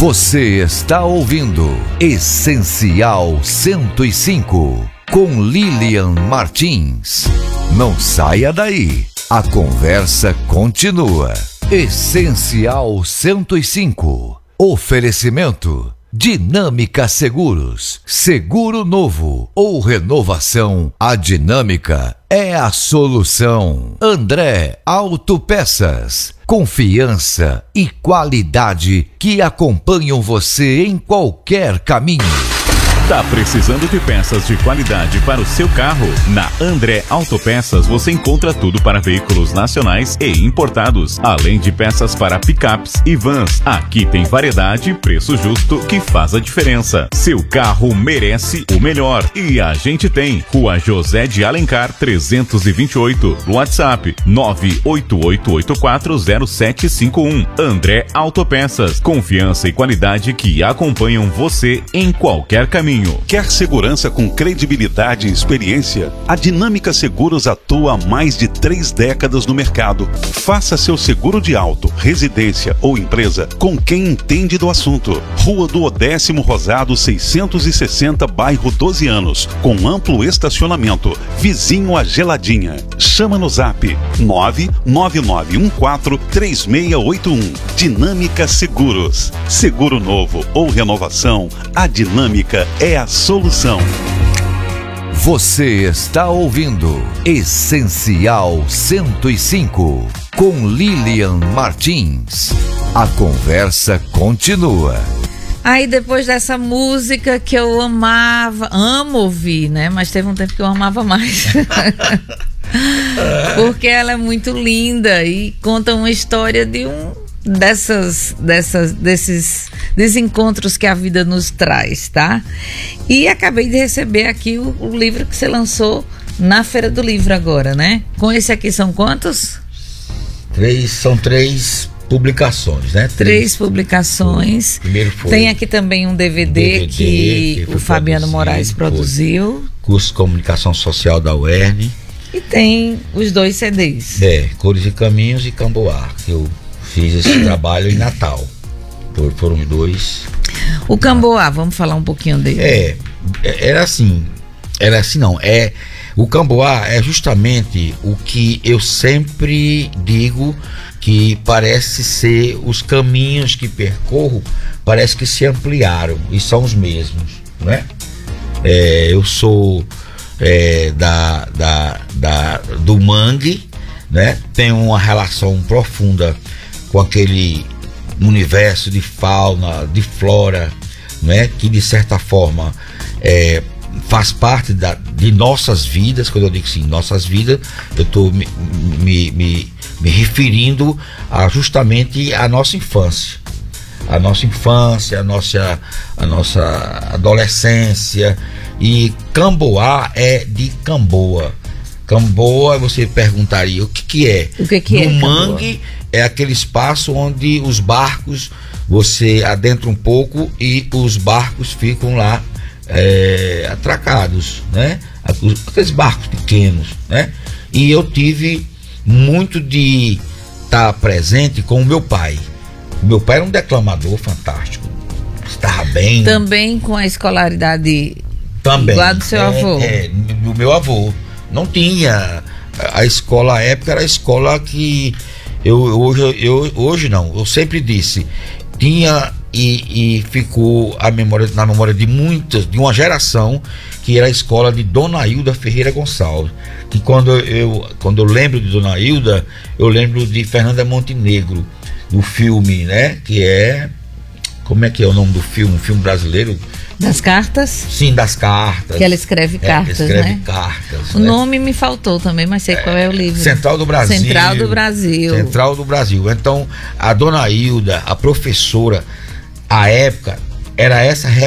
Você está ouvindo Essencial 105 com Lilian Martins. Não saia daí, a conversa continua. Essencial 105. Oferecimento Dinâmica Seguros. Seguro novo ou renovação, a Dinâmica é a solução. André Autopeças. Confiança e qualidade que acompanham você em qualquer caminho. Tá precisando de peças de qualidade para o seu carro? Na André Autopeças você encontra tudo para veículos nacionais e importados, além de peças para picapes e vans. Aqui tem variedade e preço justo que faz a diferença. Seu carro merece o melhor e a gente tem. Rua José de Alencar 328, WhatsApp 988840751. André Autopeças, confiança e qualidade que acompanham você em qualquer caminho. Quer segurança com credibilidade e experiência? A Dinâmica Seguros atua há mais de 3 décadas no mercado. Faça seu seguro de auto, residência ou empresa com quem entende do assunto. Rua do Odécimo Rosado 660, bairro 12 Anos, com amplo estacionamento, vizinho a Geladinha. Chama no zap 999143681. Dinâmica Seguros. Seguro novo ou renovação, a Dinâmica é a solução. Você está ouvindo Essencial 105 com Lilian Martins. A conversa continua. Aí depois dessa música que eu amo ouvir, né? Mas teve um tempo que eu amava mais. Porque ela é muito linda e conta uma história de desses desencontros que a vida nos traz, tá? E acabei de receber aqui o livro que você lançou na Feira do Livro agora, né? Com esse aqui são quantos? São 3 publicações, né? 3 publicações. Primeiro foi tem aqui também um DVD que o Fabiano Moraes produziu. Curso de Comunicação Social da UERN. E tem os 2 CDs. Cores e Caminhos e Camboá, que eu fiz esse trabalho em Natal. Foram os 2. O Camboá, vamos falar um pouquinho dele. O Camboá é justamente o que eu sempre digo, que parece ser os caminhos que percorro, parece que se ampliaram e são os mesmos, né? Eu sou do mangue, né? Tenho uma relação profunda com aquele universo de fauna, de flora, né? Que de certa forma faz parte de nossas vidas. Quando eu digo assim, nossas vidas, eu estou me referindo justamente à nossa infância. A nossa adolescência. E Camboá é de Camboa. Camboa, você perguntaria o que é? O que é? No mangue é aquele espaço onde os barcos, você adentra um pouco e os barcos ficam lá atracados, né? Aqueles barcos pequenos, né? E eu tive muito de estar presente com o meu pai. O meu pai era um declamador fantástico, estava bem. Também com a escolaridade igual do seu avô? Do meu avô. Não tinha. A escola à época era a escola que hoje não, eu sempre disse, tinha e ficou na memória de uma geração, que era a escola de Dona Hilda Ferreira Gonçalves, que quando eu lembro de Dona Hilda, eu lembro de Fernanda Montenegro, do filme, né, que é, como é que é o nome do filme? Um filme brasileiro. Das cartas? Sim, das cartas. Que ela escreve cartas, ela escreve, né? Cartas. O nome me faltou também, mas sei qual é o livro. Central do Brasil. Central do Brasil. Central do Brasil. Então, a Dona Hilda, a professora, à época, era essa